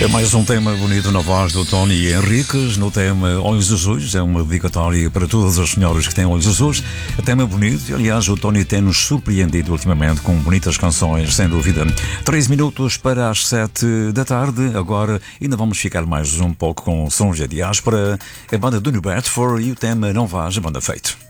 É mais um tema bonito na voz do Tony Henriques, no tema Olhos Azuis. É uma dedicatória para todas as senhoras que têm olhos azuis. É tema bonito e, aliás, o Tony tem-nos surpreendido ultimamente com bonitas canções, sem dúvida. 3 minutos para as 7 da tarde. Agora ainda vamos ficar mais um pouco com sons de diáspora. A banda do New Bedford e o tema Não Vás, a banda feito.